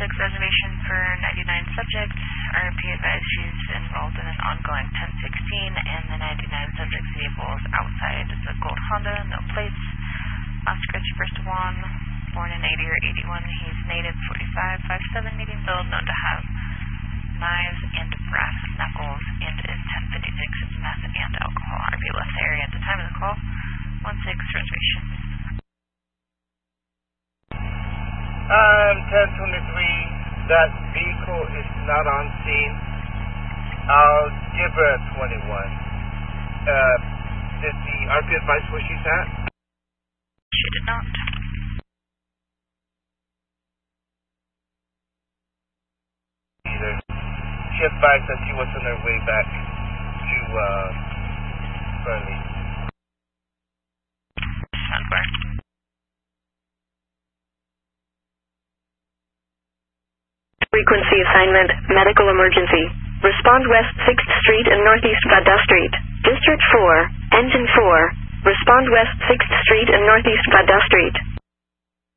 reservation for 99 subjects. RP advised she's enrolled in an ongoing 1016, and the 99 subject's vehicle is outside. It's a gold Honda, no plates. Oscar Chiperstawan, born in 80 or 81. He's native, 45, 5'7", medium build, known to have knives and brass knuckles, and is 1056 meth and alcohol. RP left the area at the time of the call. 16 reservation. 1023, that vehicle is not on scene. I'll give her a 21. Did the RP advise where she's at? She did not. Either. She advised that she was on her way back to Burley. Sound where? Frequency assignment, medical emergency. Respond West 6th Street and Northeast Gada Street. District 4, Engine 4. Respond West 6th Street and Northeast Gada Street.